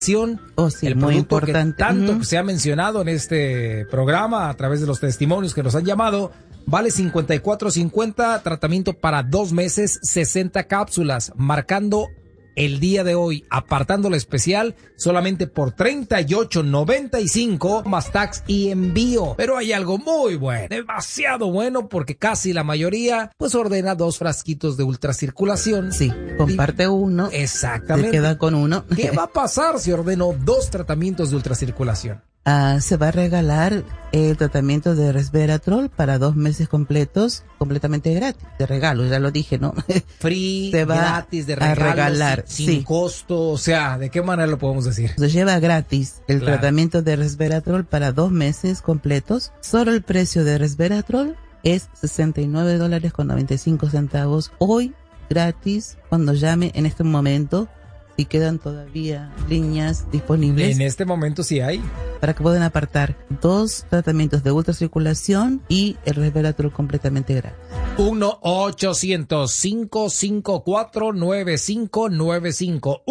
Oh, sí, el muy producto importante. que tanto que se ha mencionado en este programa a través de los testimonios que nos han llamado, vale $54.50, tratamiento para 2 meses, 60 cápsulas, marcando el día de hoy, apartando la especial solamente por $38.95 más tax y envío. Pero hay algo muy bueno, demasiado bueno, porque casi la mayoría pues ordena 2 frasquitos de ultracirculación. Sí, comparte uno. Exactamente. Se queda con uno. ¿Qué va a pasar si ordeno 2 tratamientos de ultracirculación? Se va a regalar el tratamiento de resveratrol para 2 meses completos, completamente gratis, de regalo, ya lo dije, ¿no? Free, se va gratis, de regalo, a regalar, sin costo, o sea, ¿de qué manera lo podemos decir? Se lleva gratis el tratamiento de resveratrol para 2 meses completos. Solo el precio de resveratrol es $69.95 hoy, gratis, cuando llame en este momento. Si quedan todavía líneas disponibles. En este momento sí hay. Para que puedan apartar 2 tratamientos de ultracirculación y el resveratrol completamente gratis. 1-800-554-9595.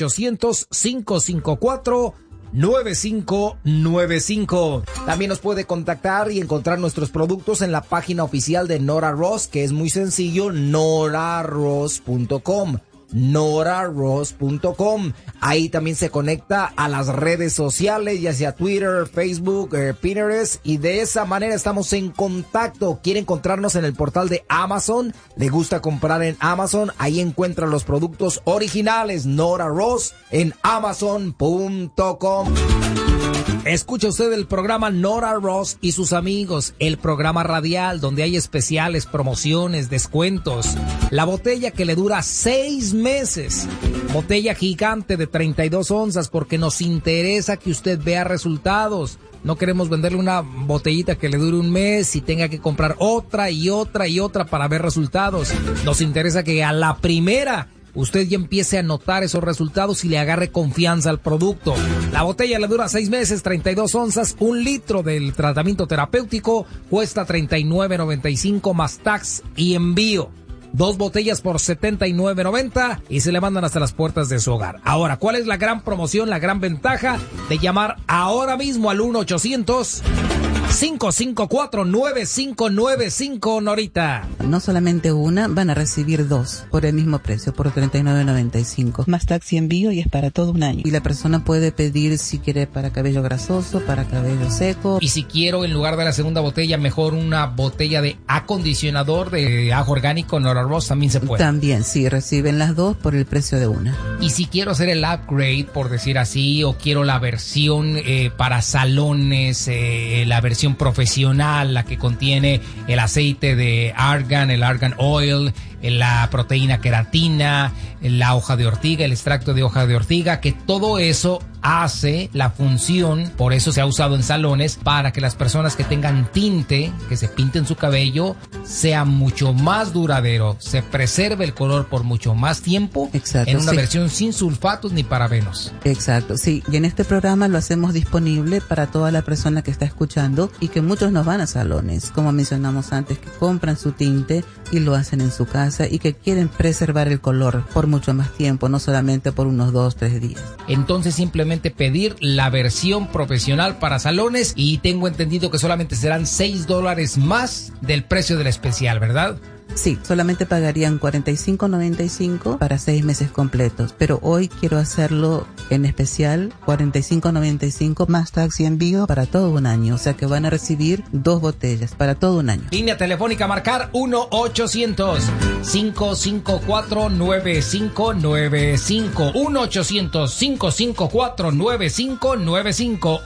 1-800-554-9595. También nos puede contactar y encontrar nuestros productos en la página oficial de Nora Ross, que es muy sencillo, noraross.com. noraross.com. Ahí también se conecta a las redes sociales, ya sea Twitter, Facebook, Pinterest, y de esa manera estamos en contacto. Quiere encontrarnos en el portal de Amazon, le gusta comprar en Amazon, ahí encuentra los productos originales Nora Ross en amazon.com. Escucha usted el programa Nora Ross y sus amigos, el programa radial donde hay especiales, promociones, descuentos. La botella que le dura 6 meses. Botella gigante de 32 onzas porque nos interesa que usted vea resultados. No queremos venderle una botellita que le dure 1 mes y tenga que comprar otra y otra y otra para ver resultados. Nos interesa que a la primera usted ya empiece a notar esos resultados y le agarre confianza al producto. La botella le dura 6 meses, 32 onzas, 1 litro del tratamiento terapéutico cuesta $39.95 más tax y envío. 2 botellas por $79.90 y se le mandan hasta las puertas de su hogar. Ahora, ¿cuál es la gran promoción, la gran ventaja de llamar ahora mismo al 1-800-554-9595, Norita? No solamente una, van a recibir 2 por el mismo precio, por $39.95. Más taxi envío y es para todo un año. Y la persona puede pedir si quiere para cabello grasoso, para cabello seco. Y si quiero, en lugar de la segunda botella, mejor una botella de acondicionador de ajo orgánico, Nora Ross, también se puede. También, sí, reciben las 2 por el precio de una. Y si quiero hacer el upgrade, por decir así, o quiero la versión para salones, la versión profesional, la que contiene el aceite de argan, el argan oil, la proteína queratina, la hoja de ortiga, el extracto de hoja de ortiga, que todo eso hace la función, por eso se ha usado en salones, para que las personas que tengan tinte, que se pinten su cabello, sea mucho más duradero, se preserve el color por mucho más tiempo. Exacto, en una sí. versión sin sulfatos ni parabenos. Exacto, sí, y en este programa lo hacemos disponible para toda la persona que está escuchando y que muchos nos van a salones, como mencionamos antes, que compran su tinte y lo hacen en su casa y que quieren preservar el color por mucho más tiempo, no solamente por unos 2-3 días. Entonces simplemente pedir la versión profesional para salones y tengo entendido que solamente serán $6 más del precio del especial, ¿verdad? Sí, solamente pagarían $45.95 para 6 meses completos, pero hoy quiero hacerlo en especial, $45.95 más taxi envío para todo un año, o sea que van a recibir 2 botellas para todo un año. Línea telefónica a marcar 1-800-554-9595, 1-800-554-9595,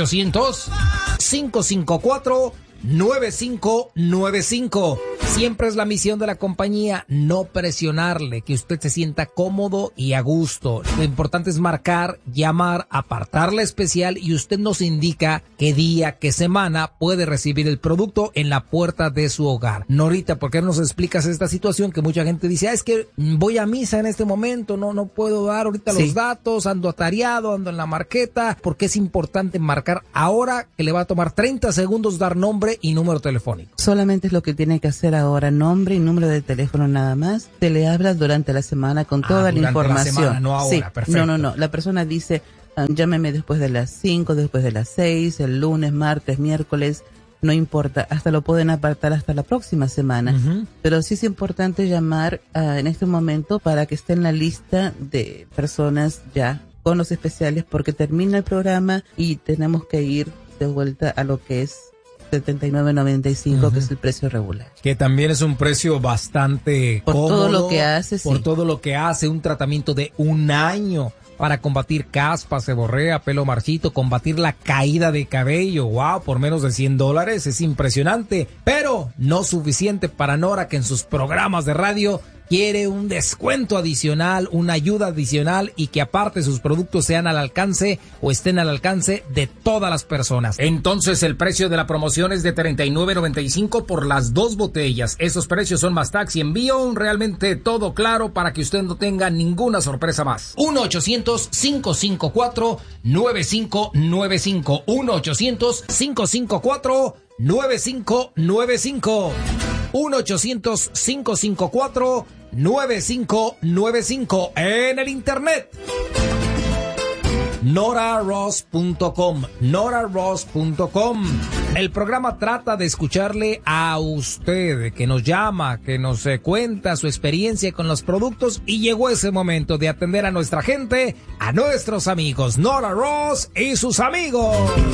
1-800-554-9595. Siempre es la misión de la compañía no presionarle, que usted se sienta cómodo y a gusto. Lo importante es marcar, llamar, apartar la especial y usted nos indica qué día, qué semana puede recibir el producto en la puerta de su hogar. Norita, ¿por qué no nos explicas esta situación que mucha gente dice, es que voy a misa en este momento, no puedo dar ahorita los datos, ando atareado, ando en la marqueta? Porque es importante marcar ahora, que le va a tomar 30 segundos dar nombre y número telefónico. Solamente es lo que tiene que hacer ahora, nombre y número de teléfono nada más. Se le habla durante la semana con toda la información. La semana, no ahora, sí, perfecto. No. La persona dice, Llámeme después de las 5, después de las 6, el lunes, martes, miércoles, no importa, hasta lo pueden apartar hasta la próxima semana. Pero sí es importante llamar en este momento para que esté en la lista de personas ya con los especiales, porque termina el programa y tenemos que ir de vuelta a lo que es $79.95, que es el precio regular. Que también es un precio bastante por cómodo. Todo lo que hace, por sí. todo lo que hace, un tratamiento de 1 año para combatir caspa, seborrea, pelo marchito, combatir la caída de cabello. Wow, por menos de $100, es impresionante. Pero no suficiente para Nora, que en sus programas de radio quiere un descuento adicional, una ayuda adicional, y que aparte sus productos sean al alcance o estén al alcance de todas las personas. Entonces el precio de la promoción es de $39.95 por las 2 botellas. Esos precios son más tax y envío. Realmente todo claro para que usted no tenga ninguna sorpresa más. 1-800-554-9595. 1-800-554-9595. 1-800-554-9595. En el internet, noraross.com. noraross.com. El programa trata de escucharle a usted, que nos llama, que nos cuenta su experiencia con los productos, y llegó ese momento de atender a nuestra gente, a nuestros amigos, Nora Ross y sus amigos.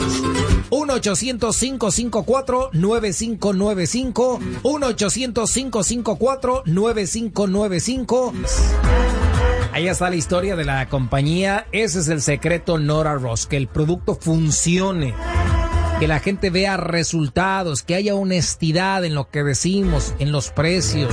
1-800-554-9595. 1-800-554-9595. Ahí está la historia de la compañía. Ese es el secreto, Nora Ross, que el producto funcione, que la gente vea resultados, que haya honestidad en lo que decimos, en los precios,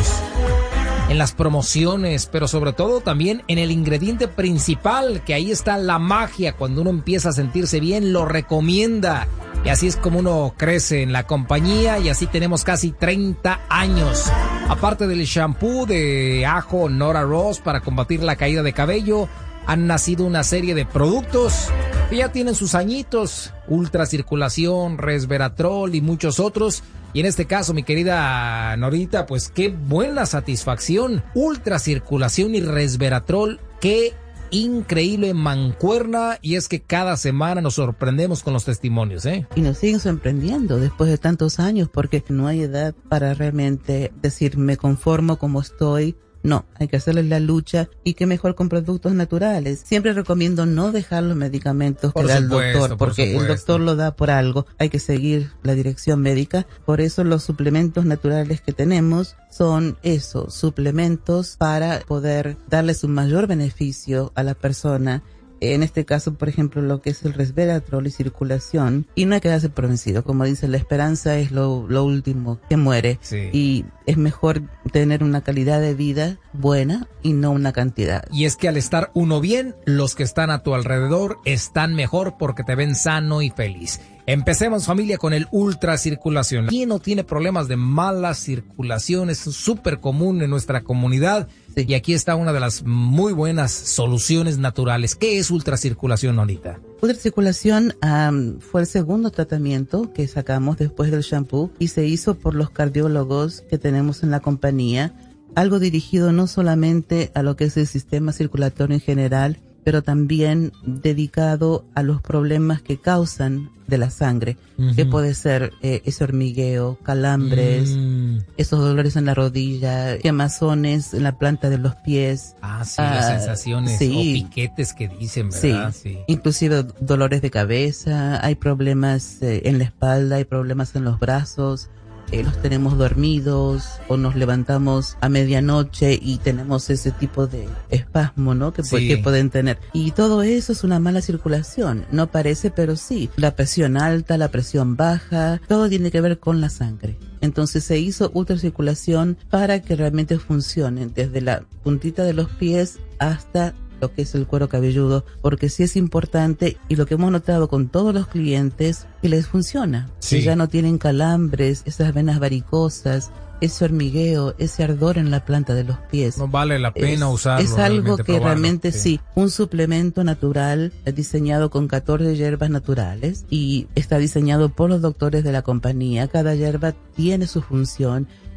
en las promociones, pero sobre todo también en el ingrediente principal, que ahí está la magia. Cuando uno empieza a sentirse bien, lo recomienda. Y así es como uno crece en la compañía, y así tenemos casi 30 años. Aparte del shampoo de ajo Nora Ross para combatir la caída de cabello, han nacido una serie de productos que ya tienen sus añitos: ultracirculación, resveratrol y muchos otros. Y en este caso, mi querida Norita, pues qué buena satisfacción. Ultracirculación y resveratrol, qué increíble mancuerna, y es que cada semana nos sorprendemos con los testimonios, ¿eh? Y nos siguen sorprendiendo después de tantos años, porque no hay edad para realmente decir me conformo como estoy. No, hay que hacerle la lucha, y qué mejor con productos naturales. Siempre recomiendo no dejar los medicamentos que da el doctor, porque el doctor lo da por algo. Hay que seguir la dirección médica. Por eso los suplementos naturales que tenemos son esos suplementos para poder darles un mayor beneficio a la persona. En este caso, por ejemplo, lo que es el resveratrol y circulación, y no hay que darse por vencido. Como dice, la esperanza es lo último que muere, sí. Y es mejor tener una calidad de vida buena y no una cantidad. Y es que al estar uno bien, los que están a tu alrededor están mejor, porque te ven sano y feliz. Empecemos, familia, con el ultracirculación. ¿Quién no tiene problemas de mala circulación? Es súper común en nuestra comunidad. Sí. Y aquí está una de las muy buenas soluciones naturales. ¿Qué es ultracirculación, Norita? Ultracirculación fue el segundo tratamiento que sacamos después del shampoo, y se hizo por los cardiólogos que tenemos en la compañía. Algo dirigido no solamente a lo que es el sistema circulatorio en general, pero también dedicado a los problemas que causan de la sangre, que puede ser ese hormigueo, calambres, esos dolores en la rodilla, quemazones en la planta de los pies. Las sensaciones, sí, o piquetes que dicen, ¿verdad? Sí. Inclusive dolores de cabeza, hay problemas en la espalda, hay problemas en los brazos. Los tenemos dormidos, o nos levantamos a medianoche y tenemos ese tipo de espasmo, ¿no? Que pueden tener. Y todo eso es una mala circulación. No parece, pero sí. La presión alta, la presión baja, todo tiene que ver con la sangre. Entonces se hizo ultracirculación para que realmente funcione desde la puntita de los pies hasta lo que es el cuero cabelludo, porque sí es importante, y lo que hemos notado con todos los clientes, que les funciona. Sí. Que ya no tienen calambres, esas venas varicosas, ese hormigueo, ese ardor en la planta de los pies. No vale la pena usarlo. Es algo que realmente sí, un suplemento natural diseñado con 14 hierbas naturales, y está diseñado por los doctores de la compañía. Cada hierba tiene su función,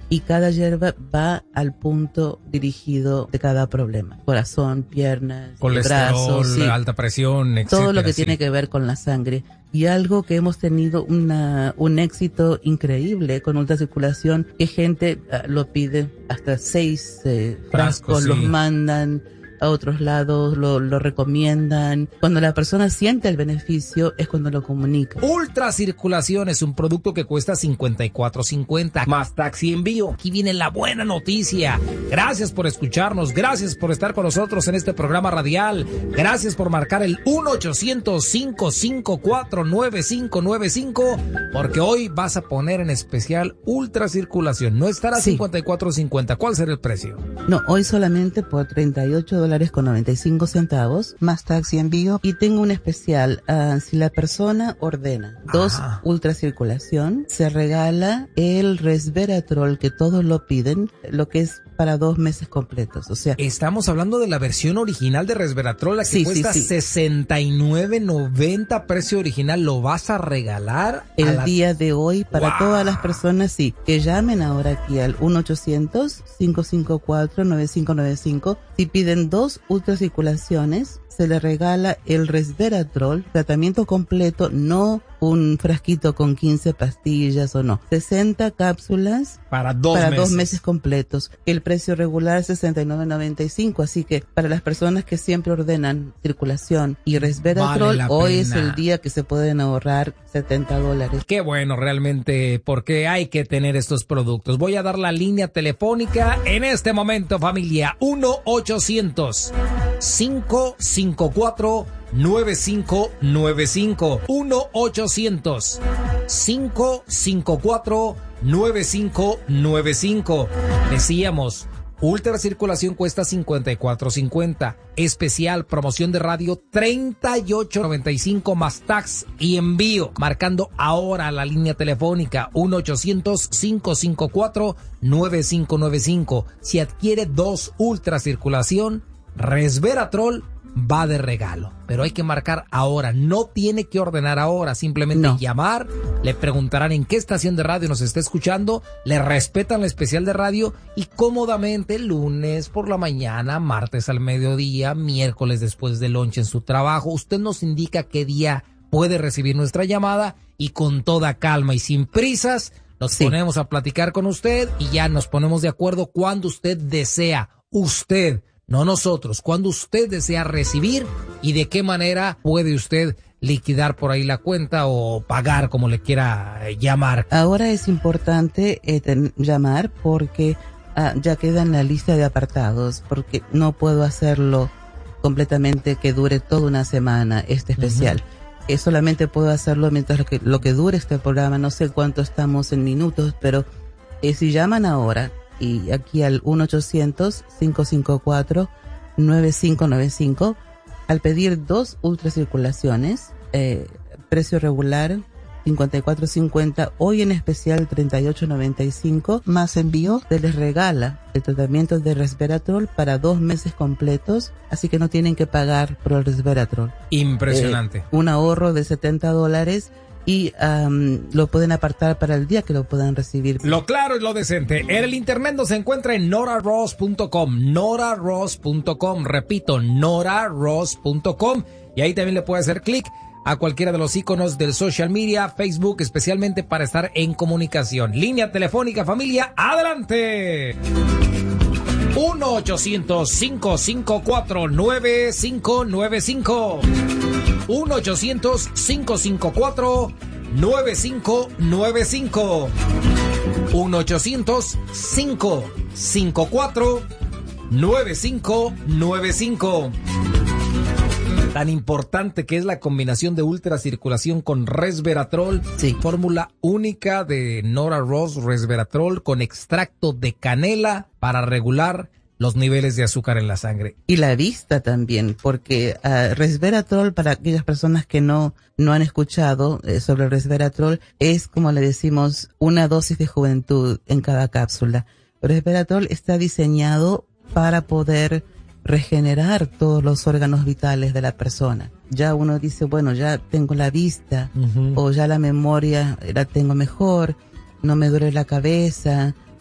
y cada hierba va al punto dirigido de cada problema. Corazón, piernas, colesterol, brazos, sí, alta presión, etcétera. todo lo que sí. tiene que ver con la sangre. Y algo que hemos tenido un éxito increíble con ultracirculación, que gente lo pide hasta 6 frascos, sí. los mandan a otros lados, lo recomiendan. Cuando la persona siente el beneficio es cuando lo comunica. Ultracirculación es un producto que cuesta $54.50 más taxi envío. Aquí viene la buena noticia. Gracias por escucharnos, gracias por estar con nosotros en este programa radial. Gracias por marcar el 1-800-554-9595, porque hoy vas a poner en especial ultracirculación. No estará sí. $54.50. ¿Cuál será el precio? No, hoy solamente por $38.95 más taxi envío. Y tengo un especial, si la persona ordena 2 ultracirculación, se regala el resveratrol, que todos lo piden, lo que es para 2 meses completos. O sea, estamos hablando de la versión original de resveratrol, la que cuesta $69.90 precio original. ¿Lo vas a regalar? El día de hoy para todas las personas, sí, que llamen ahora aquí al 1-800-554-9595. Si piden 2 ultracirculaciones, se le regala el resveratrol, tratamiento completo, no un frasquito con 15 pastillas o no. 60 cápsulas para 2 meses completos. El precio regular es $69.95, así que para las personas que siempre ordenan circulación y resveratrol, vale hoy pena. es el día que se pueden ahorrar $70. Qué bueno, realmente, porque hay que tener estos productos. Voy a dar la línea telefónica en este momento, familia. 1-800-554-9595. 1-800-554-9595. Decíamos, ultracirculación cuesta $54.50. Especial, promoción de radio, $38.95 más tax y envío. Marcando ahora la línea telefónica 1-800-554-9595. Si adquiere 2 ultracirculación, resveratrol va de regalo, pero hay que marcar ahora, no tiene que ordenar ahora, simplemente llamar, le preguntarán en qué estación de radio nos está escuchando, le respetan la especial de radio y cómodamente lunes por la mañana, martes al mediodía, miércoles después del lunch en su trabajo, usted nos indica qué día puede recibir nuestra llamada y con toda calma y sin prisas nos ponemos a platicar con usted y ya nos ponemos de acuerdo cuando usted desea, usted, no nosotros, cuando usted desea recibir y de qué manera puede usted liquidar por ahí la cuenta o pagar, como le quiera llamar. Ahora es importante llamar porque ya queda en la lista de apartados, porque no puedo hacerlo completamente que dure toda una semana este especial. Solamente puedo hacerlo mientras lo que dure este programa. No sé cuánto estamos en minutos, pero si llaman ahora y aquí al 1-800-554-9595, al pedir 2 ultracirculaciones, precio regular $54.50, hoy en especial $38.95 más envío, se les regala el tratamiento de resveratrol para 2 meses completos, así que no tienen que pagar por el resveratrol. Impresionante. Un ahorro de $70 y lo pueden apartar para el día que lo puedan recibir. Lo claro y lo decente. En el internet nos encuentra en noraross.com, noraross.com, repito, noraross.com, y ahí también le puede hacer clic a cualquiera de los iconos del social media, Facebook, especialmente para estar en comunicación. Línea telefónica, familia, adelante. 1-800-554-9595. 1-800-554-9595. 1-800-554-9595. Tan importante que es la combinación de ultracirculación con resveratrol. Fórmula única de Nora Ross Resveratrol con extracto de canela para regular los niveles de azúcar en la sangre. Y la vista también, porque resveratrol, para aquellas personas que no han escuchado sobre el resveratrol, es, como le decimos, una dosis de juventud en cada cápsula. El resveratrol está diseñado para poder regenerar todos los órganos vitales de la persona. Ya uno dice, bueno, ya tengo la vista, o ya la memoria la tengo mejor, no me duele la cabeza,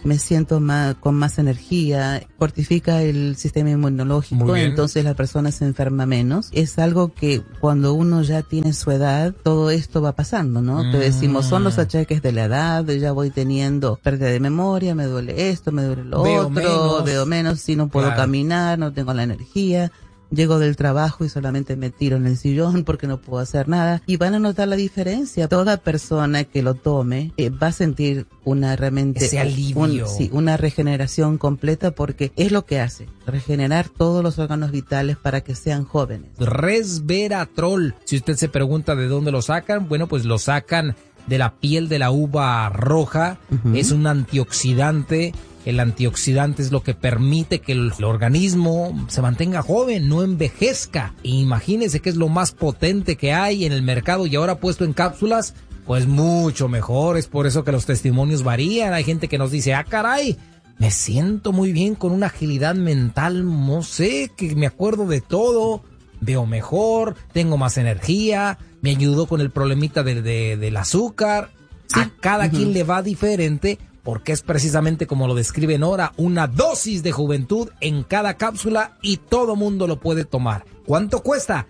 me siento con más energía, fortifica el sistema inmunológico, entonces la persona se enferma menos. Es algo que cuando uno ya tiene su edad, todo esto va pasando, ¿no? Te decimos, son los achaques de la edad, ya voy teniendo pérdida de memoria, me duele esto, me duele lo otro, veo menos, si no puedo caminar, no tengo la energía. Llego del trabajo y solamente me tiro en el sillón porque no puedo hacer nada. Y van a notar la diferencia. Toda persona que lo tome va a sentir ese alivio. Una regeneración completa, porque es lo que hace. Regenerar todos los órganos vitales para que sean jóvenes. Resveratrol. Si usted se pregunta de dónde lo sacan, bueno, pues lo sacan de la piel de la uva roja. Es un antioxidante. El antioxidante es lo que permite que el organismo se mantenga joven, no envejezca. Imagínense que es lo más potente que hay en el mercado, y ahora puesto en cápsulas, pues mucho mejor. Es por eso que los testimonios varían. Hay gente que nos dice, caray, me siento muy bien, con una agilidad mental, no sé, que me acuerdo de todo, veo mejor, tengo más energía, me ayudó con el problemita del azúcar. Sí. A cada quien le va diferente, porque es precisamente como lo describe Nora, una dosis de juventud en cada cápsula y todo mundo lo puede tomar. ¿Cuánto cuesta?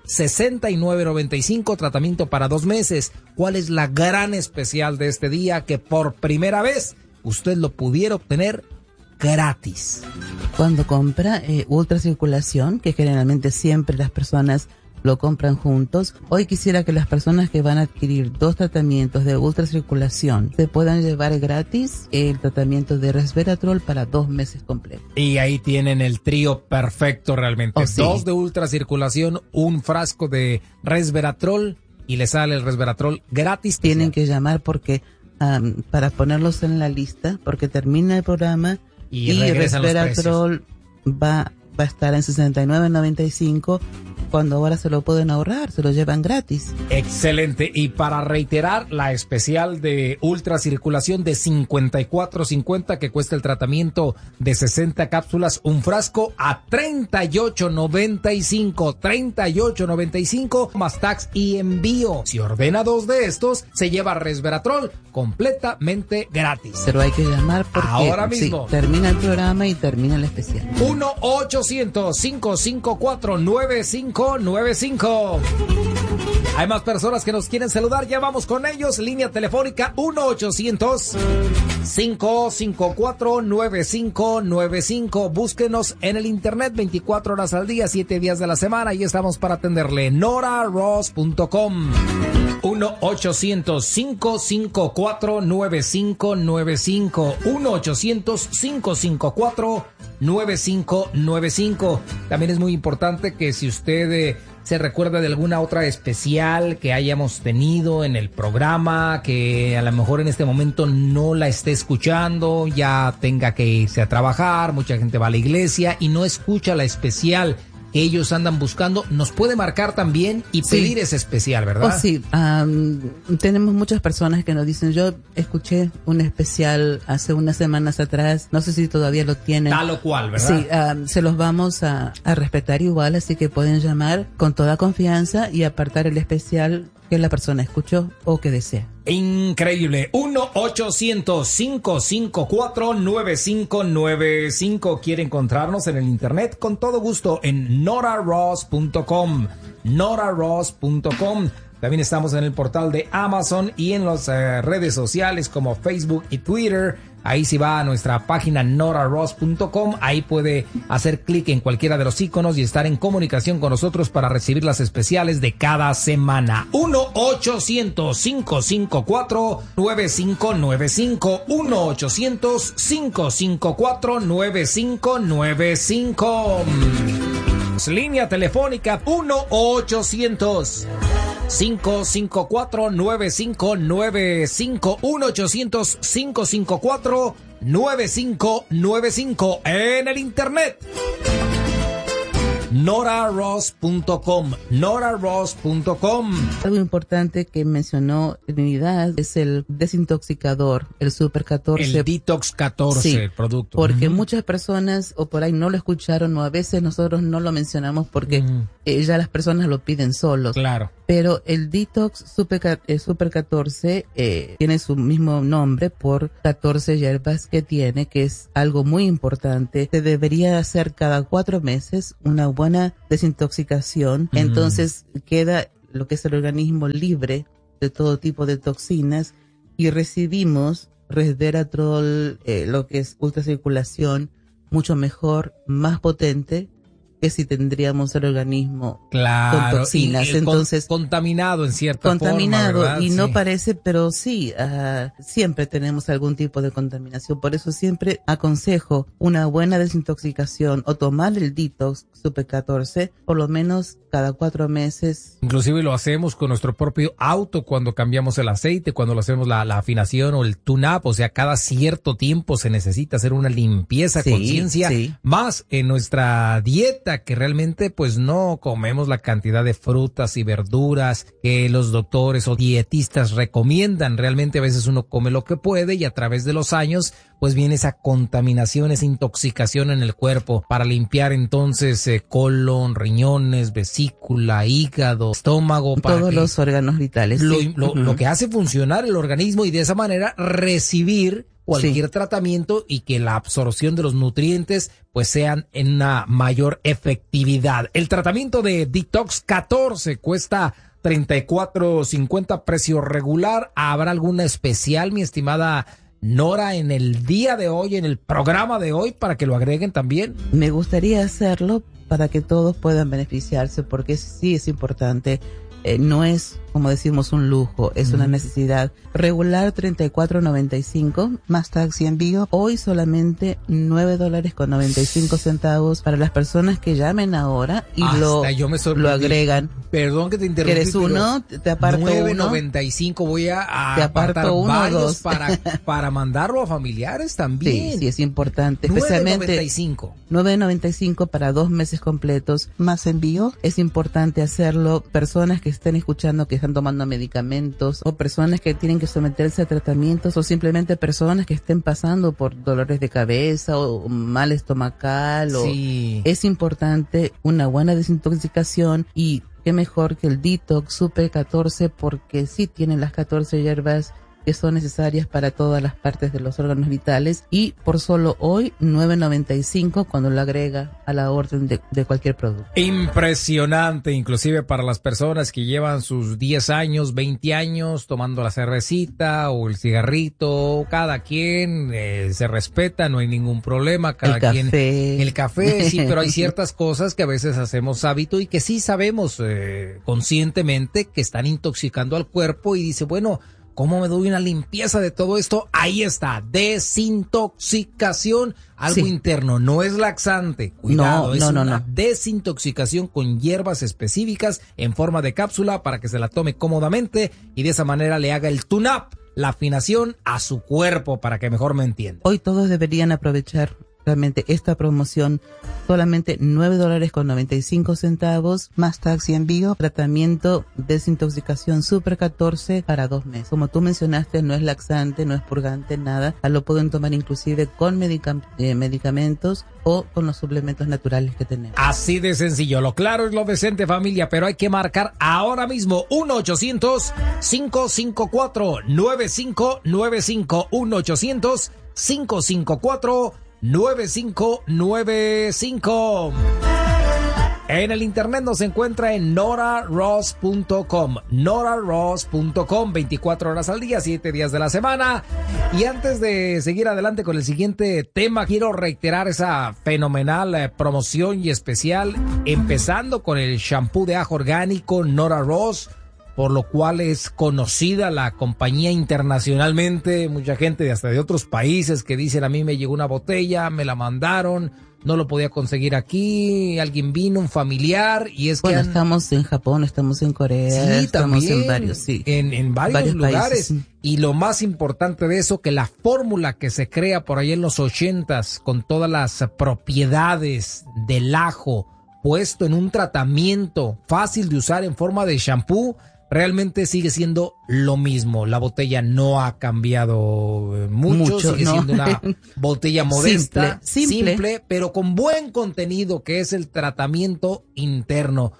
$69.95, tratamiento para 2 meses. ¿Cuál es la gran especial de este día? Que por primera vez usted lo pudiera obtener gratis. Cuando compra ultracirculación, que generalmente siempre las personas lo compran juntos, hoy quisiera que las personas que van a adquirir 2 tratamientos de ultracirculación se puedan llevar gratis el tratamiento de resveratrol para 2 meses completos. Y ahí tienen el trío perfecto realmente. 2 de ultracirculación, un frasco de resveratrol, y le sale el resveratrol gratis. Tienen que llamar porque para ponerlos en la lista, porque termina el programa y resveratrol va a estar en $69.95, cuando ahora se lo pueden ahorrar, se lo llevan gratis. Excelente. Y para reiterar, la especial de ultracirculación de $54.50, que cuesta el tratamiento de 60 cápsulas, un frasco, a $38.95. $38.95 más tax y envío. Si ordena 2 de estos, se lleva resveratrol completamente gratis. Pero hay que llamar porque ahora mismo termina el programa y termina el especial. 1-800-554-9595. Hay más personas que nos quieren saludar, ya vamos con ellos. Línea telefónica 1-800-554-9595. Búsquenos en el internet 24 horas al día, 7 días de la semana, y estamos para atenderle. NoraRoss.com. 1-800-554-9595. 1-800-554-9595. También es muy importante que si usted se recuerda de alguna otra especial que hayamos tenido en el programa, que a lo mejor en este momento no la esté escuchando, ya tenga que irse a trabajar, mucha gente va a la iglesia y no escucha la especial que ellos andan buscando, nos puede marcar también y pedir ese especial, ¿verdad? Sí, tenemos muchas personas que nos dicen, yo escuché un especial hace unas semanas atrás, no sé si todavía lo tienen. Tal o cual, ¿verdad? Sí, se los vamos a respetar igual, así que pueden llamar con toda confianza y apartar el especial que la persona escuchó o que desea. Increíble. 1-800-554-9595. ¿Quiere encontrarnos en el internet? Con todo gusto en NoraRoss.com. NoraRoss.com. También estamos en el portal de Amazon y en las redes sociales como Facebook y Twitter. Ahí si va a nuestra página NoraRoss.com, ahí puede hacer clic en cualquiera de los iconos y estar en comunicación con nosotros para recibir las especiales de cada semana. 1-800-554-9595. 1-800-554-9595. Línea telefónica 1-800-554-9595. 1-800-554-9595. En el internet NoraRoss.com. NoraRoss.com. Algo importante que mencionó Trinidad es el desintoxicador, el Super 14. El Detox 14, sí, el producto. Porque muchas personas o por ahí no lo escucharon, o a veces nosotros no lo mencionamos porque ya las personas lo piden solos. Claro. Pero el Detox Super 14 tiene su mismo nombre por 14 hierbas que tiene, que es algo muy importante. Se debería hacer cada 4 meses una buena desintoxicación. Entonces queda lo que es el organismo libre de todo tipo de toxinas y recibimos resveratrol, lo que es ultracirculación, mucho mejor, más potente que si tendríamos el organismo con toxinas. Entonces, contaminado en cierta forma, ¿verdad? Y no parece, pero sí, siempre tenemos algún tipo de contaminación. Por eso siempre aconsejo una buena desintoxicación o tomar el Detox Super 14 por lo menos cada 4 meses. Inclusive lo hacemos con nuestro propio auto cuando cambiamos el aceite, cuando lo hacemos la afinación o el tune-up, o sea, cada cierto tiempo se necesita hacer una limpieza, conciencia, más en nuestra dieta, que realmente pues no comemos la cantidad de frutas y verduras que los doctores o dietistas recomiendan. Realmente a veces uno come lo que puede y a través de los años pues viene esa contaminación, esa intoxicación en el cuerpo para limpiar entonces colon, riñones, vesícula, hígado, estómago. Todos los órganos vitales. Lo que hace funcionar el organismo y de esa manera recibir cualquier tratamiento y que la absorción de los nutrientes pues sean en una mayor efectividad. El tratamiento de Detox 14 cuesta $34.50 precio regular. ¿Habrá alguna especial, mi estimada Nora, en el día de hoy, en el programa de hoy, para que lo agreguen también? Me gustaría hacerlo para que todos puedan beneficiarse, porque sí es importante. No es, como decimos, un lujo, es una necesidad. Regular $34.95, más tax y envío. Hoy solamente $9.95 para las personas que llamen ahora y lo agregan. Perdón que te interrumpí. ¿Quieres uno? Te aparto $9.95. Voy a apartar varios para mandarlo a familiares también. Sí, es importante. Especialmente $9.95 para 2 meses completos, más envío. Es importante hacerlo. Personas que estén escuchando que están tomando medicamentos o personas que tienen que someterse a tratamientos o simplemente personas que estén pasando por dolores de cabeza o mal estomacal. Es importante una buena desintoxicación y qué mejor que el Detox Super 14 porque sí tienen las 14 hierbas que son necesarias para todas las partes de los órganos vitales y por solo hoy $9.95 cuando lo agrega a la orden de cualquier producto. Impresionante, inclusive para las personas que llevan sus 10 años, 20 años tomando la cervecita o el cigarrito, cada quien se respeta, no hay ningún problema, el café, sí, pero hay ciertas cosas que a veces hacemos hábito y que sí sabemos conscientemente que están intoxicando al cuerpo y dice, bueno, ¿cómo me doy una limpieza de todo esto? Ahí está, desintoxicación, algo interno, no es laxante, cuidado, es una desintoxicación con hierbas específicas en forma de cápsula para que se la tome cómodamente y de esa manera le haga el tune-up, la afinación a su cuerpo para que mejor me entienda. Hoy todos deberían aprovechar realmente esta promoción, solamente $9.95 más tax y envío, tratamiento desintoxicación Super 14 para 2 meses. Como tú mencionaste, no es laxante, no es purgante, nada. Lo pueden tomar inclusive con medicamentos o con los suplementos naturales que tenemos. Así de sencillo, lo claro es lo decente, familia, pero hay que marcar ahora mismo 1-800-554-9595, 1-800-554-9595. En el internet nos encuentra en noraross.com, noraross.com, 24 horas al día, 7 días de la semana. Y antes de seguir adelante con el siguiente tema, quiero reiterar esa fenomenal promoción y especial, empezando con el shampoo de ajo orgánico Nora Ross, por lo cual es conocida la compañía internacionalmente. Mucha gente hasta de otros países que dicen, a mí me llegó una botella, me la mandaron, no lo podía conseguir aquí, alguien vino, un familiar, y es que estamos en Japón, estamos en Corea, estamos en varios, en varios lugares. Países. Y lo más importante de eso, que la fórmula que se crea por ahí en los 80s, con todas las propiedades del ajo, puesto en un tratamiento fácil de usar en forma de shampoo, realmente sigue siendo lo mismo. La botella no ha cambiado mucho, sigue siendo una botella modesta, simple, pero con buen contenido, que es el tratamiento interno.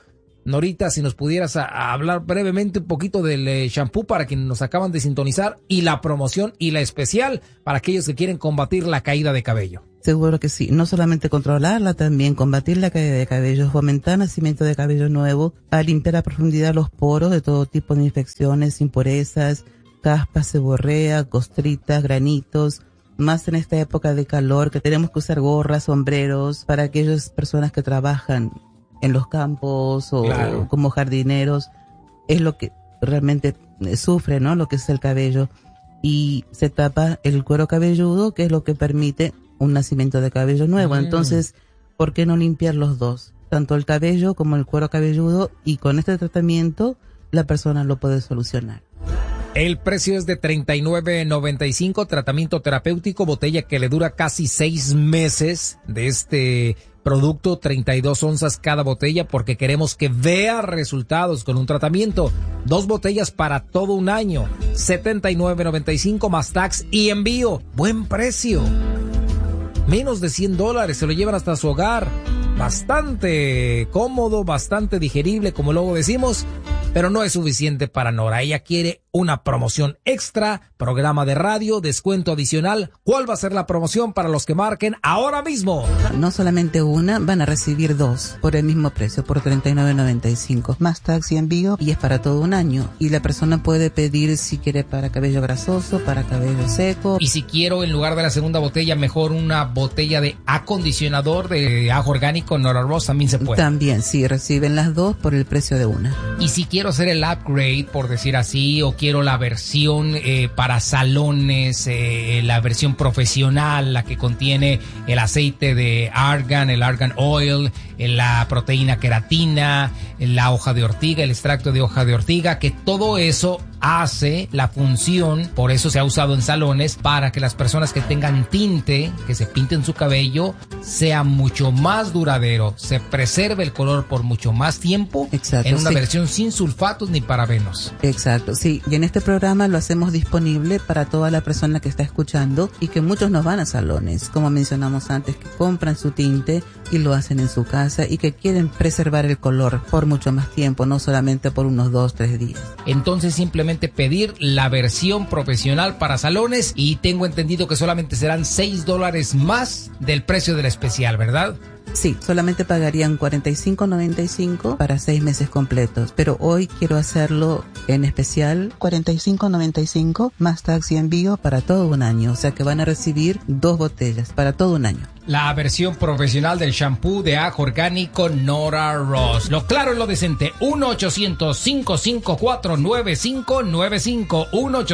Norita, si nos pudieras hablar brevemente un poquito del shampoo para quienes nos acaban de sintonizar y la promoción y la especial para aquellos que quieren combatir la caída de cabello. Seguro que sí. No solamente controlarla, también combatir la caída de cabello, fomentar nacimiento de cabello nuevo, a limpiar a profundidad los poros de todo tipo de infecciones, impurezas, caspas, seborrea, costritas, granitos, más en esta época de calor que tenemos que usar gorras, sombreros, para aquellas personas que trabajan en los campos o claro, como jardineros, es lo que realmente sufre, ¿no? Lo que es el cabello. Y se tapa el cuero cabelludo, que es lo que permite un nacimiento de cabello nuevo. Entonces, ¿por qué no limpiar los dos? Tanto el cabello como el cuero cabelludo, y con este tratamiento la persona lo puede solucionar. El precio es de $39.95, tratamiento terapéutico, botella que le dura casi 6 meses de este producto, 32 onzas cada botella, porque queremos que vea resultados con un tratamiento. 2 botellas para todo un año, $79.95 más tax y envío. Buen precio. Menos de $100, se lo llevan hasta su hogar. Bastante cómodo, bastante digerible, como luego decimos, pero no es suficiente para Nora. Ella quiere una promoción extra, programa de radio, descuento adicional. ¿Cuál va a ser la promoción para los que marquen ahora mismo? No solamente una, van a recibir 2 por el mismo precio, por $39.95, más taxi y envío, y es para todo un año. Y la persona puede pedir si quiere para cabello grasoso, para cabello seco. Y si quiero, en lugar de la segunda botella, mejor una botella de acondicionador de ajo orgánico Nora Ross, también se puede. También, sí, reciben las 2 por el precio de una. Y si quiero hacer el upgrade, por decir así, o quiero la versión para salones, la versión profesional, la que contiene el aceite de argan, el argan oil, la proteína queratina, la hoja de ortiga, el extracto de hoja de ortiga, que todo eso hace la función, por eso se ha usado en salones, para que las personas que tengan tinte, que se pinten su cabello, sea mucho más duradero, se preserve el color por mucho más tiempo. Exacto, en una sí, versión sin sulfatos ni parabenos. Exacto, sí, y en este programa lo hacemos disponible para toda la persona que está escuchando, y que muchos nos van a salones, como mencionamos antes, que compran su tinte y lo hacen en su casa y que quieren preservar el color por mucho más tiempo, no solamente por unos 2-3 días. Entonces simplemente pedir la versión profesional para salones, y tengo entendido que solamente serán $6 más del precio del especial, ¿verdad? Sí, solamente pagarían $45.95 para 6 meses completos, pero hoy quiero hacerlo en especial, $45.95 más taxi y envío para todo un año, o sea que van a recibir 2 botellas para todo un año. La versión profesional del shampoo de ajo orgánico Nora Ross. Lo claro es lo decente. 1-800-554-9595.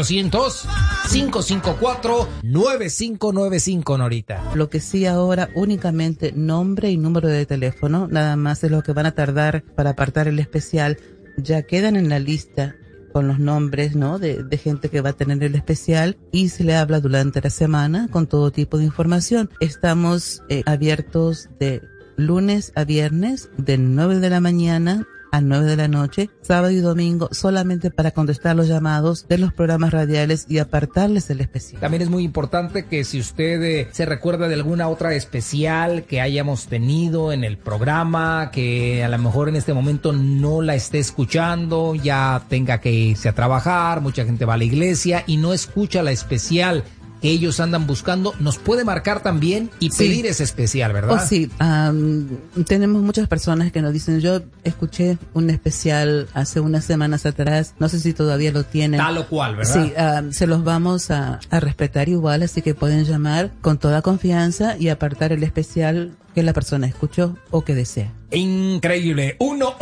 1-800-554-9595, Norita. Lo que sí ahora, únicamente nombre y número de teléfono, nada más es lo que van a tardar para apartar el especial. Ya quedan en la lista con los nombres, ¿no?, de gente que va a tener el especial, y se le habla durante la semana con todo tipo de información. Estamos abiertos de lunes a viernes, de 9 de la mañana a 9 de la noche, sábado y domingo, solamente para contestar los llamados de los programas radiales y apartarles el especial. También es muy importante que si usted se recuerda de alguna otra especial que hayamos tenido en el programa, que a lo mejor en este momento no la esté escuchando, ya tenga que irse a trabajar, mucha gente va a la iglesia y no escucha la especial que ellos andan buscando, nos puede marcar también y pedir ese especial, ¿verdad? Oh, sí, tenemos muchas personas que nos dicen, yo escuché un especial hace unas semanas atrás, no sé si todavía lo tienen. Tal o cual, ¿verdad? Sí, se los vamos a respetar igual, así que pueden llamar con toda confianza y apartar el especial que la persona escuchó o que desea. Increíble.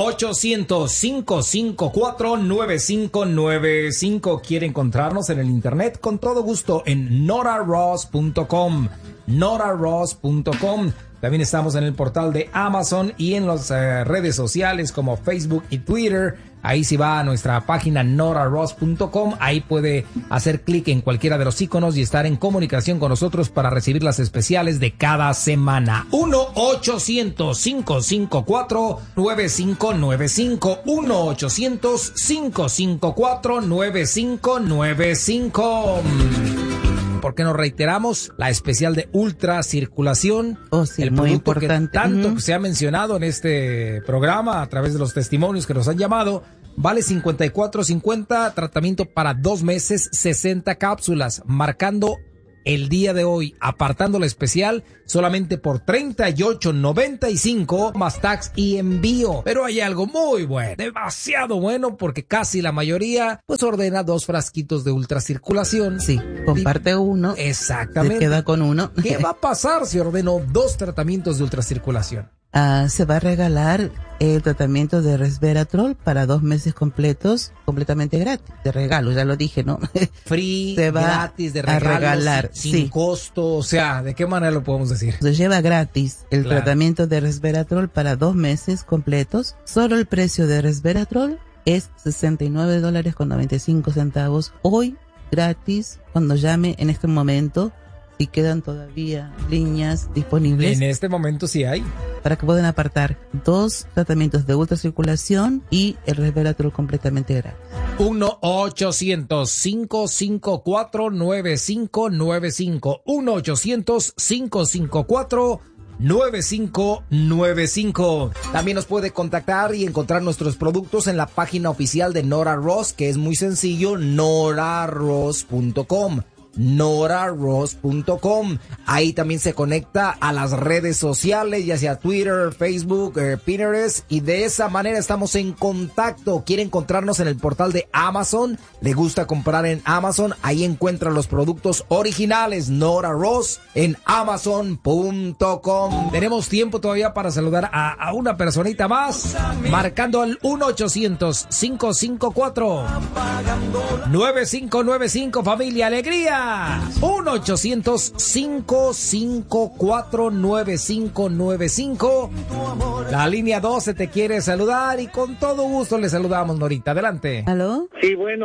1-800-554-9595. ¿Quiere encontrarnos en el internet? Con todo gusto en noraross.com. noraross.com. También estamos en el portal de Amazon y en las redes sociales como Facebook y Twitter. Ahí si va a nuestra página noraross.com, ahí puede hacer clic en cualquiera de los iconos y estar en comunicación con nosotros para recibir las especiales de cada semana. 1-800-554-9595. 1-800-554-9595. porque nos reiteramos la especial de ultracirculación. Oh, sí, el muy producto importante. que tanto se ha mencionado en este programa a través de los testimonios que nos han llamado. Vale $54.50, tratamiento para 2 meses, 60 cápsulas, marcando el día de hoy, apartando la especial solamente por $38.95 más tax y envío. Pero hay algo muy bueno, demasiado bueno, porque casi la mayoría pues ordena 2 frasquitos de ultracirculación. Sí, comparte uno. Exactamente. Se queda con uno. ¿Qué va a pasar si ordeno 2 tratamientos de ultracirculación? Se va a regalar el tratamiento de resveratrol para 2 meses completos, completamente gratis, de regalo, ya lo dije, ¿no? Free, se va gratis, de regalo, a regalar, sin sí. costo, o sea, ¿de qué manera lo podemos decir? Se lleva gratis el Claro. tratamiento de resveratrol para 2 meses completos. Solo el precio de resveratrol es $69.95. Hoy, gratis, cuando llame en este momento. Y quedan todavía líneas disponibles En este momento sí hay. para que puedan apartar 2 tratamientos de ultracirculación y el resveratrol completamente gratis. 1-800-554-9595. 1-800-554-9595. También nos puede contactar y encontrar nuestros productos en la página oficial de Nora Ross, que es muy sencillo, noraross.com. noraross.com. Ahí también se conecta a las redes sociales, ya sea Twitter, Facebook, Pinterest, y de esa manera estamos en contacto. Quiere encontrarnos en el portal de Amazon, le gusta comprar en Amazon, ahí encuentra los productos originales Nora Ross en Amazon.com. Tenemos tiempo todavía para saludar a una personita más, marcando al 1-800-554-9595, familia Alegría. 1-800-554-9595. La línea 12 te quiere saludar y con todo gusto le saludamos, Norita. Adelante. ¿Aló? Sí, bueno.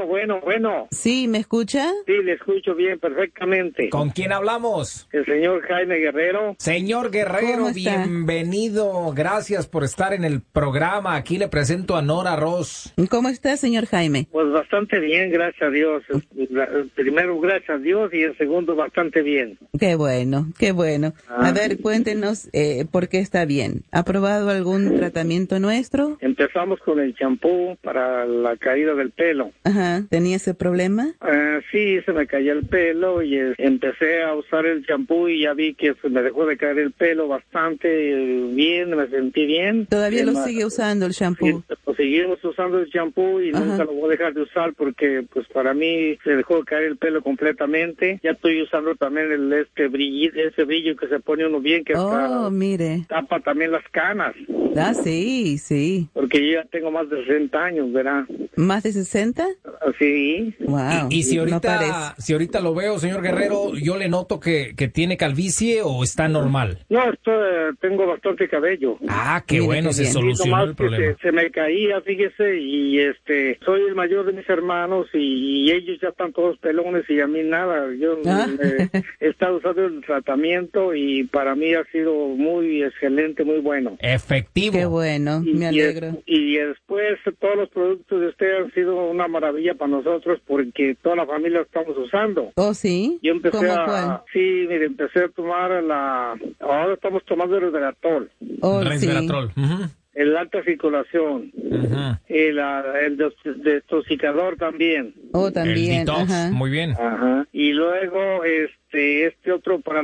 Sí, ¿me escucha? Sí, le escucho bien, perfectamente. ¿Con quién hablamos? El señor Jaime Guerrero. Señor Guerrero, ¿Cómo está? bienvenido. Gracias por estar en el programa. Aquí le presento a Nora Ross. ¿Cómo está, señor Jaime? Pues bastante bien, gracias a Dios. Primero, gracias a Dios, y en segundo, bastante bien. Qué bueno, qué bueno. A ver, cuéntenos por qué está bien. ¿Ha probado algún tratamiento nuestro? Empezamos con el champú para la caída del pelo. Ajá, ¿tenía ese problema? Sí, se me caía el pelo y empecé a usar el champú y ya vi que se me dejó de caer el pelo bastante bien, me sentí bien. ¿Todavía lo sigue usando el shampoo? Sí, pues seguimos usando el champú y Ajá. nunca lo voy a dejar de usar porque pues para mí se dejó de caer el pelo completamente. Ya estoy usando también ese brillo que se pone uno bien, que hasta Mire. tapa también las canas, Sí, sí. porque yo ya tengo más de 60 años, ¿verdad? ¿Más de 60? Así. Wow. Y si no parece. ahorita lo veo, señor Guerrero, yo le noto que tiene calvicie o está normal. No, tengo bastante cabello. Ah, qué Mire, bueno, qué se bien. solucionó Nomás el que problema. se me caía, fíjese, y soy el mayor de mis hermanos y ellos ya están todos pelones y a mí nada. Yo he estado usando el tratamiento y para mí ha sido muy excelente, muy bueno. Efectivo. Qué bueno, me alegro. Y después todos los productos de usted han sido una maravilla para nosotros porque toda la familia lo estamos usando. ¿Oh, sí? Yo empecé ¿Cómo cuál? Sí, mire, empecé a tomar ahora estamos tomando el resveratrol, Oh, sí. Resveratrol. Ujú, el alta circulación, ujú. el detoxicador también. Oh, El también. detox, Ajá. muy bien. Ajá. Y luego este otro para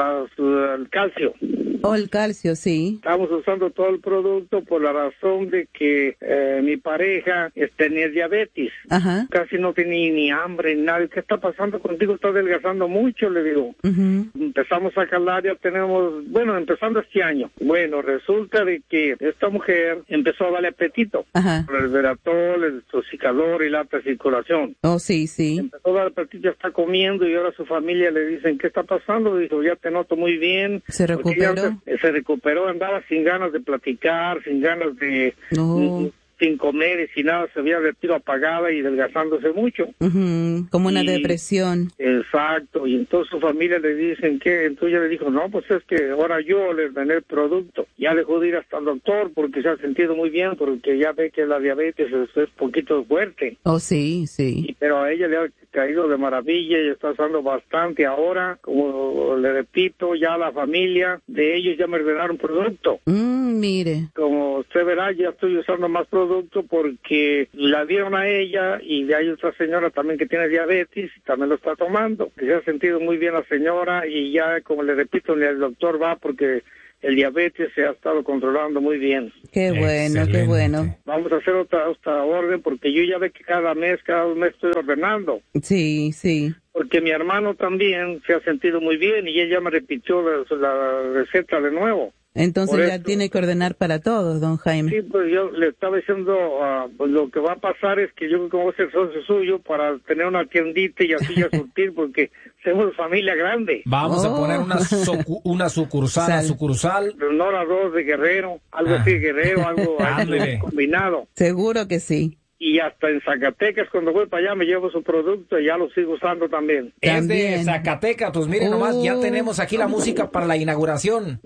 el calcio. Oh, el calcio, sí. Estamos usando todo el producto por la razón de que mi pareja tenía diabetes. Ajá. Casi no tenía ni hambre ni nada. ¿Qué está pasando contigo? Estás adelgazando mucho, le digo. Ujú. Empezamos a calar, ya tenemos, empezando este año. Bueno, resulta de que esta mujer empezó a darle apetito. Ajá. El resveratrol, el detoxicador y la alta circulación. Oh, sí, sí. Empezó a dar apetito, ya está comiendo y ahora su familia le dicen, ¿qué está pasando? Dijo, ya te noto muy bien. ¿Se Porque ya recuperó? se recuperó, andaba sin ganas de platicar, sin ganas de... No. sin comer y sin nada, se había retiro apagada y delgazándose mucho. Como una depresión. Exacto, y entonces su familia le dicen que, entonces ella le dijo, no, pues es que ahora yo les vendré el producto. Ya dejó de ir hasta el doctor porque se ha sentido muy bien, porque ya ve que la diabetes es poquito fuerte. Oh, sí, sí. Pero a ella le ha caído de maravilla y está usando bastante ahora. Como le repito, ya la familia de ellos ya me ordenaron producto. Mire. Como usted verá, ya estoy usando más producto porque la dieron a ella y de ahí otra señora también que tiene diabetes y también lo está tomando. Se ha sentido muy bien la señora y ya, como le repito, el doctor va porque el diabetes se ha estado controlando muy bien. Qué bueno, excelente. Qué bueno. Vamos a hacer otra orden porque yo ya ve que cada mes estoy ordenando. Sí, sí. Porque mi hermano también se ha sentido muy bien y ella me repitió la receta de nuevo. Entonces ya tiene que ordenar para todos, don Jaime. Sí, pues yo le estaba diciendo, pues lo que va a pasar es que yo creo que voy a ser socio suyo para tener una tiendita y así ya surtir, porque somos familia grande. Vamos a poner una sucursal. Nora Ross de Guerrero, algo así de Guerrero, algo combinado. Seguro que sí. Y hasta en Zacatecas, cuando voy para allá, me llevo su producto y ya lo sigo usando también. Es de Zacatecas, pues miren nomás, ya tenemos aquí la música para la inauguración.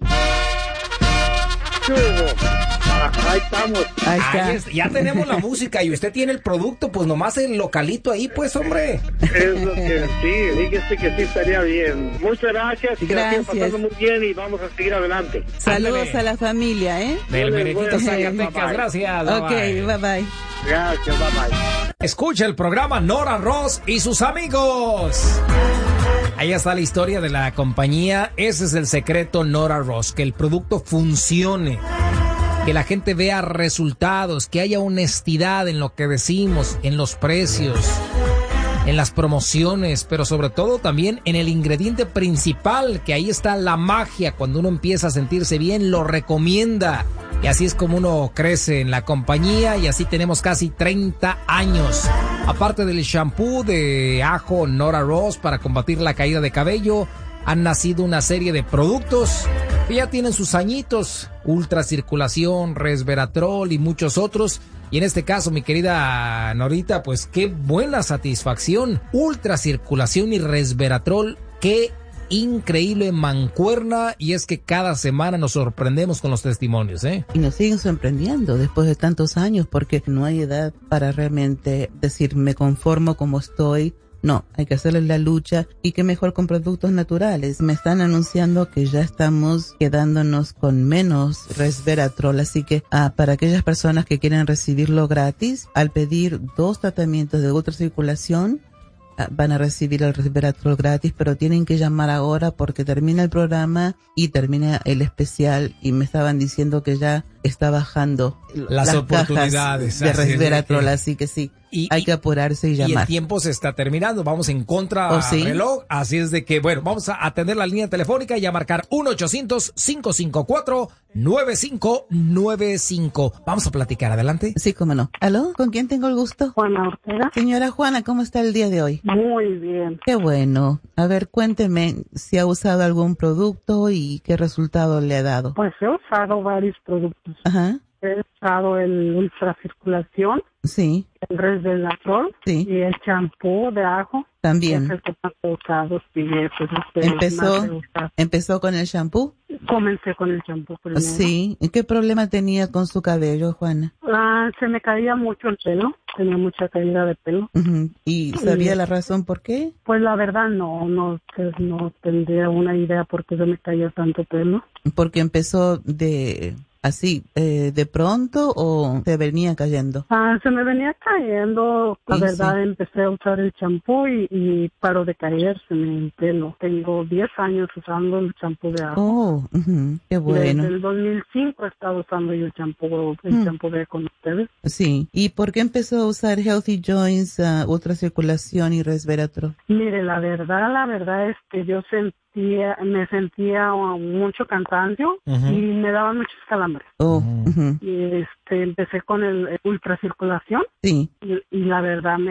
Ahí estamos. Ya tenemos la música y usted tiene el producto, pues nomás el localito ahí, pues, hombre. Es lo que sí, fíjese que sí estaría bien. Muchas gracias. Gracias. Pasando muy bien y vamos a seguir adelante. Saludos a la familia, ¿eh? Del Merenguito Zacatecas, gracias. Ok, bye bye. Gracias, bye bye. Escucha el programa Nora Ross y sus amigos. Ahí está la historia de la compañía. Ese es el secreto Nora Ross, que el producto funcione, que la gente vea resultados, que haya honestidad en lo que decimos, en los precios, en las promociones, pero sobre todo también en el ingrediente principal, que ahí está la magia. Cuando uno empieza a sentirse bien, lo recomienda. Y así es como uno crece en la compañía y así tenemos casi 30 años. Aparte del shampoo de ajo Nora Ross para combatir la caída de cabello, han nacido una serie de productos que ya tienen sus añitos. Ultracirculación, resveratrol y muchos otros. Y en este caso, mi querida Norita, pues qué buena satisfacción. Ultracirculación y resveratrol, qué increíble mancuerna, y es que cada semana nos sorprendemos con los testimonios, ¿eh? Y nos siguen sorprendiendo después de tantos años, porque no hay edad para realmente decir me conformo como estoy. No, hay que hacerle la lucha, y qué mejor con productos naturales. Me están anunciando que ya estamos quedándonos con menos resveratrol, así que para aquellas personas que quieren recibirlo gratis, al pedir 2 tratamientos de ultracirculación, van a recibir el resveratrol gratis, pero tienen que llamar ahora porque termina el programa y termina el especial, y me estaban diciendo que ya está bajando las oportunidades de resveratrol, así que sí. Hay que apurarse y llamar. Y el tiempo se está terminando, vamos en contra reloj, así es de que, bueno, vamos a atender la línea telefónica y a marcar 1-800-554-9595. Vamos a platicar, adelante. Sí, cómo no. ¿Aló? ¿Con quién tengo el gusto? Juana Ortega. Señora Juana, ¿cómo está el día de hoy? Muy bien. Qué bueno. A ver, cuénteme si ha usado algún producto y qué resultado le ha dado. Pues he usado varios productos. Ajá. He usado el ultracirculación. Sí. El resveratrol. Sí. Y el champú de ajo. También. Es el que más he usado. Sí, ¿Empezó con el champú? Comencé con el champú primero. Sí. ¿Y qué problema tenía con su cabello, Juana? Se me caía mucho el pelo. Tenía mucha caída de pelo. Uh-huh. ¿Y sabía la razón por qué? Pues la verdad no tendría una idea por qué se me caía tanto pelo. Porque empezó de pronto, o se venía cayendo. Se me venía cayendo. La verdad, empecé a usar el champú y paró de caérseme el pelo. Tengo 10 años usando el champú de ajo. Oh, qué bueno. Desde el 2005 he estado usando yo el champú de con ustedes. Sí. ¿Y por qué empezó a usar Healthy Joints, ultracirculación y resveratrol? Mire, la verdad es que yo me sentía mucho cansancio y me daban muchos calambres. Y empecé con el ultracirculación. Sí. Y la verdad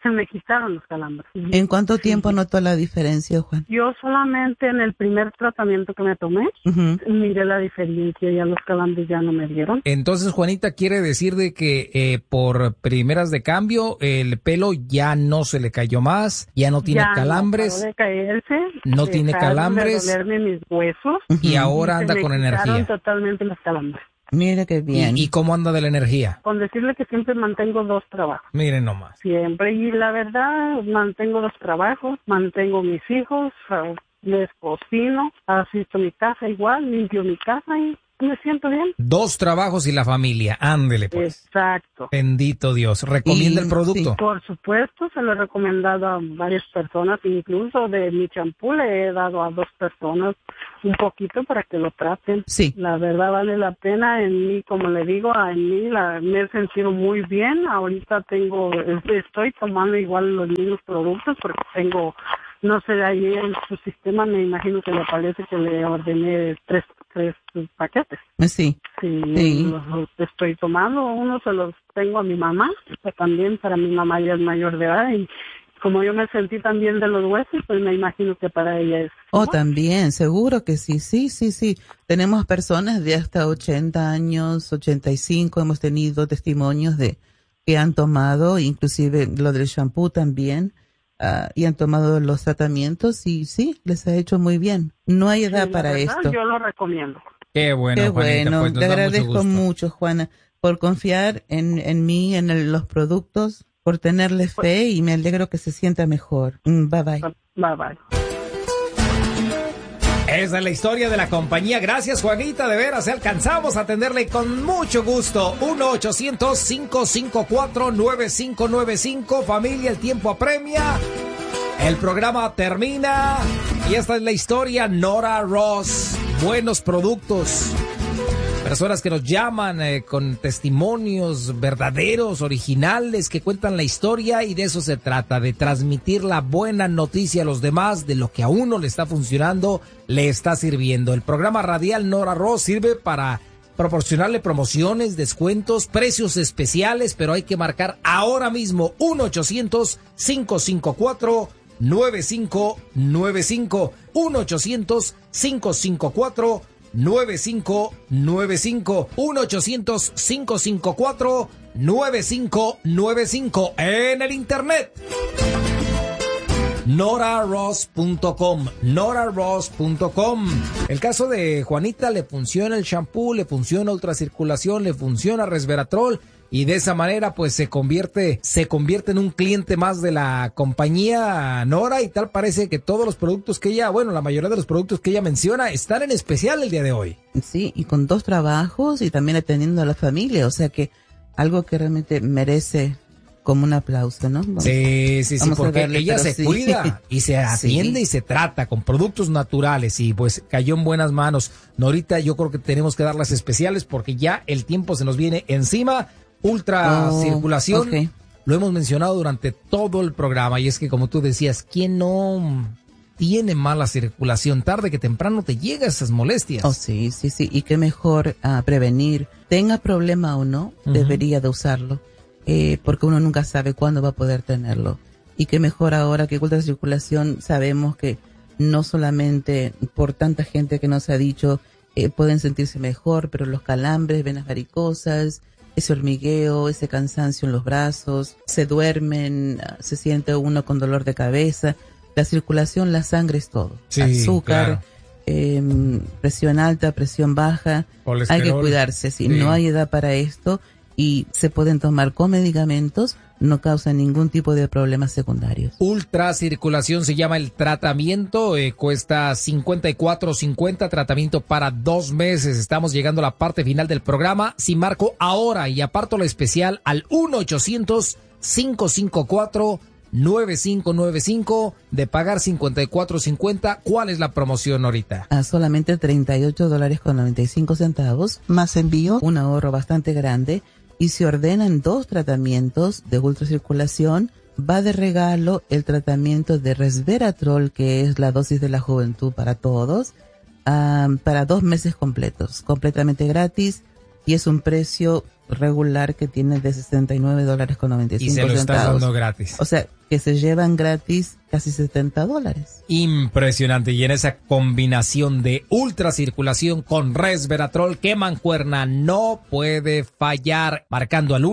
se me quitaron los calambres. ¿En cuánto tiempo notó la diferencia, Juan? Yo solamente en el primer tratamiento que me tomé, miré la diferencia, ya los calambres ya no me dieron. Entonces, Juanita, quiere decir de que por primeras de cambio, el pelo ya no se le cayó más, ya no tiene calambres. No de caerse, no tiene calambres. De dolerme mis huesos. Y ahora anda con energía. Totalmente los calambres. Mira qué bien. ¿Y cómo anda de la energía? Con decirle que siempre mantengo 2 trabajos. Miren nomás. Siempre, y la verdad, mantengo 2 trabajos, mantengo mis hijos, les cocino, asisto a mi casa igual, limpio mi casa y me siento bien. 2 trabajos y la familia, ándele pues. Exacto. Bendito Dios. ¿Recomienda el producto? Sí, por supuesto, se lo he recomendado a varias personas, incluso de mi champú le he dado a 2 personas un poquito para que lo traten. Sí. La verdad vale la pena. En mí, como le digo, me he sentido muy bien. Ahorita estoy tomando igual los mismos productos porque tengo, no sé, ahí en su sistema me imagino que le parece que le ordené 3 paquetes. Sí. Sí. Los estoy tomando. Uno se los tengo a mi mamá, pero también para mi mamá ya es mayor de edad y como yo me sentí también de los huesos, pues me imagino que para ella es. También, seguro que sí. Tenemos personas de hasta 80 años, 85, hemos tenido testimonios de que han tomado, inclusive lo del shampoo también, y han tomado los tratamientos y sí, les ha hecho muy bien. No hay edad para esto. Yo lo recomiendo. Qué bueno, Juanita, bueno. pues nos te da agradezco mucho, Juana, por confiar en mí, en los productos, por tenerle fe y me alegro que se sienta mejor. Bye bye. Bye bye. Esa es la historia de la compañía. Gracias, Juanita, de veras, alcanzamos a atenderle con mucho gusto. 1-800-554-9595. Familia, el tiempo apremia. El programa termina. Y esta es la historia. Nora Ross. Buenos productos. Personas que nos llaman con testimonios verdaderos, originales, que cuentan la historia y de eso se trata, de transmitir la buena noticia a los demás de lo que a uno le está funcionando, le está sirviendo. El programa radial Nora Ross sirve para proporcionarle promociones, descuentos, precios especiales, pero hay que marcar ahora mismo 1-800-554-9595. 1-800-554-9595. 1-800-554-9595 en el internet. NoraRoss.com. El caso de Juanita, le funciona el shampoo, le funciona ultracirculación, le funciona resveratrol. Y de esa manera pues se convierte en un cliente más de la compañía Nora, y tal parece que todos los productos que ella, la mayoría de los productos que ella menciona están en especial el día de hoy. Sí, y con 2 trabajos y también atendiendo a la familia, o sea que algo que realmente merece como un aplauso, ¿no? Sí, porque ella se cuida y se atiende y se trata con productos naturales y pues cayó en buenas manos. Norita, yo creo que tenemos que dar las especiales porque ya el tiempo se nos viene encima. Ultracirculación, lo hemos mencionado durante todo el programa y es que como tú decías, ¿quién no tiene mala circulación? Tarde que temprano te llegan esas molestias. Sí, y qué mejor prevenir. Tenga problema o no, debería de usarlo, porque uno nunca sabe cuándo va a poder tenerlo. Y qué mejor ahora que ultracirculación sabemos que no solamente por tanta gente que nos ha dicho pueden sentirse mejor, pero los calambres, venas varicosas, ese hormigueo, ese cansancio en los brazos, se duermen, se siente uno con dolor de cabeza. La circulación, la sangre es todo. Sí, azúcar, claro. Presión alta, presión baja. Hay que cuidarse, sí. No hay edad para esto y se pueden tomar con medicamentos, no causan ningún tipo de problemas secundarios. Ultracirculación se llama el tratamiento, cuesta $54.50, tratamiento para 2 meses. Estamos llegando a la parte final del programa. Si marco ahora y aparto lo especial al 1-800-554-9595 de pagar $54.50, ¿cuál es la promoción ahorita? Solamente $38.95 más envío, un ahorro bastante grande. Y se ordenan 2 tratamientos de ultracirculación. Va de regalo el tratamiento de resveratrol, que es la dosis de la juventud para todos, para 2 meses completos, completamente gratis, y es un precio regular que tiene de $69.95. Y se lo estás dando gratis. O sea, que se llevan gratis casi $70. Impresionante. Y en esa combinación de ultracirculación con resveratrol, ¿qué mancuerna no puede fallar? Marcando al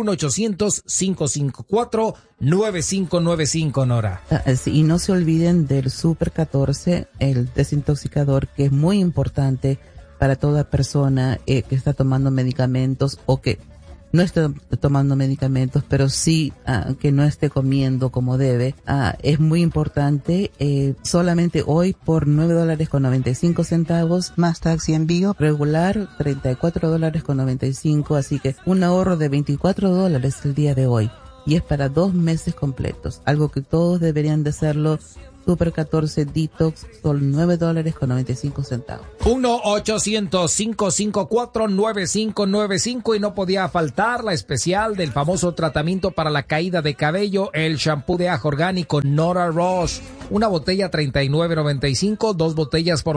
1-800-554-9595, Nora. Y no se olviden del Super 14, el desintoxicador, que es muy importante para toda persona que está tomando medicamentos o que no esté tomando medicamentos, pero sí que no esté comiendo como debe. Es muy importante. Solamente hoy por $9.95 más tax y envío, regular $34.95, así que un ahorro de $24 el día de hoy. Y es para 2 meses completos, algo que todos deberían de hacerlo. Super 14 Detox, son $9.95. 1-800-554-9595 y no podía faltar la especial del famoso tratamiento para la caída de cabello, el shampoo de ajo orgánico Nora Ross. Una botella $39.95, 2 botellas por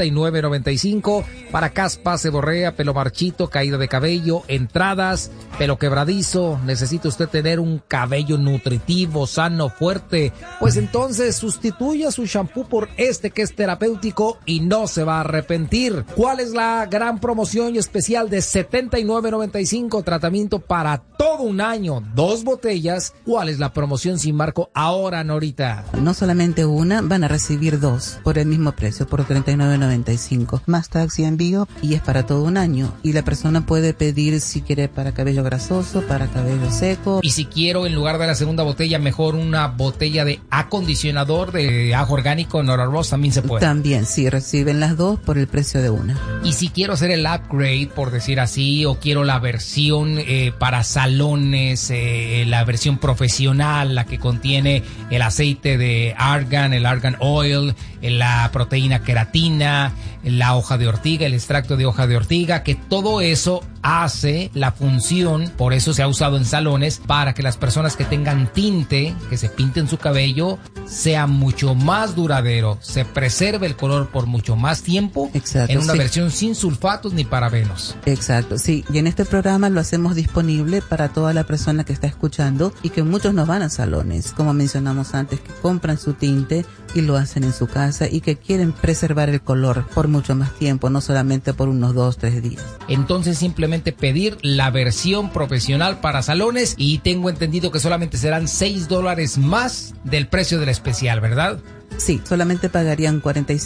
$79.95 para caspa, seborrea, pelo marchito, caída de cabello, entradas, pelo quebradizo. Necesita usted tener un cabello nutritivo, sano, fuerte. Pues entonces sustituya su shampoo por este que es terapéutico y no se va a arrepentir. ¿Cuál es la gran promoción y especial de $79.95? Tratamiento para todo un año, 2 botellas. ¿Cuál es la promoción sin marco ahora, Norita? No solamente una, van a recibir 2 por el mismo precio, por $39.95. Más tax y envío, y es para todo un año. Y la persona puede pedir si quiere para cabello grasoso, para cabello seco. Y si quiero, en lugar de la segunda botella, mejor una botella de acondicionador de ajo orgánico Nora Ross, también se puede. También, sí, reciben las 2 por el precio de una. Y si quiero hacer el upgrade, por decir así, o quiero la versión para salones, la versión profesional, la que contiene el aceite de argan, el argan oil, la proteína queratina, la hoja de ortiga, el extracto de hoja de ortiga, que todo eso hace la función, por eso se ha usado en salones, para que las personas que tengan tinte, que se pinten su cabello, sea mucho más duradero, se preserve el color por mucho más tiempo. Exacto, en una sí. versión sin sulfatos ni parabenos. Exacto, sí, y en este programa lo hacemos disponible para toda la persona que está escuchando y que muchos no van a salones, como mencionamos antes, que compran su tinte y lo hacen en su casa y que quieren preservar el color por mucho más tiempo, no solamente por unos 2-3 días. Entonces simplemente pedir la versión profesional para salones y tengo entendido que solamente serán $6 más del precio del especial, ¿verdad? Sí, solamente pagarían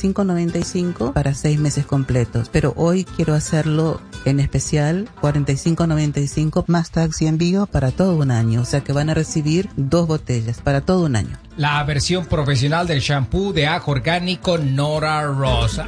$45.95 para 6 meses completos, pero hoy quiero hacerlo en especial, $45.95 más tax y envío para todo un año, o sea que van a recibir 2 botellas para todo un año. La versión profesional del shampoo de ajo orgánico Nora Ross.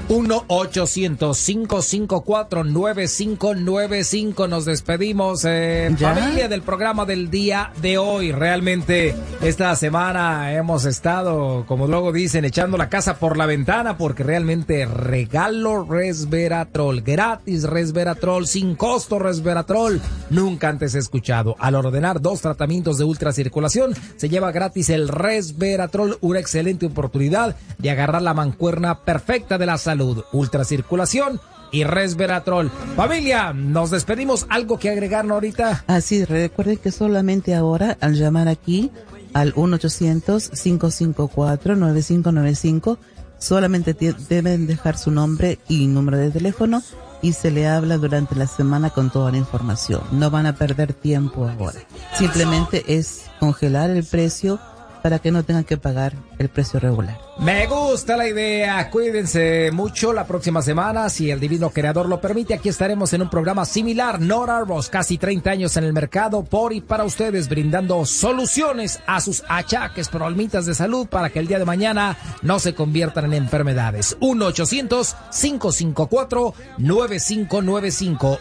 1-800-554-9595. Nos despedimos, familia, del programa del día de hoy. Realmente esta semana hemos estado, como luego dicen, echando la casa por la ventana, porque realmente regalo resveratrol, gratis resveratrol, sin costo resveratrol, nunca antes he escuchado. Al ordenar 2 tratamientos de ultracirculación, se lleva gratis el resveratrol, una excelente oportunidad de agarrar la mancuerna perfecta de la salud, ultracirculación y resveratrol. Familia, nos despedimos. ¿Algo que agregar ahorita? Sí, recuerden que solamente ahora, al llamar aquí al 1-800-554-9595, solamente deben dejar su nombre y número de teléfono y se le habla durante la semana con toda la información. No van a perder tiempo ahora. Simplemente es congelar el precio para que no tengan que pagar el precio regular. Me gusta la idea. Cuídense mucho. La próxima semana, si el divino creador lo permite, aquí estaremos en un programa similar. Nora Ross, casi 30 años en el mercado, por y para ustedes, brindando soluciones a sus achaques, problemitas de salud, para que el día de mañana no se conviertan en enfermedades. 1-800-554-9595.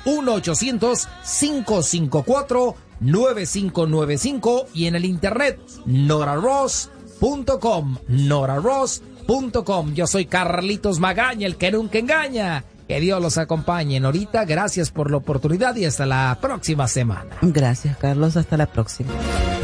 1-800-554-9595 y en el internet noraross.com, noraross.com. Yo soy Carlitos Magaña, el que nunca engaña. Que Dios los acompañe. Norita, gracias por la oportunidad y hasta la próxima semana. Gracias, Carlos, hasta la próxima.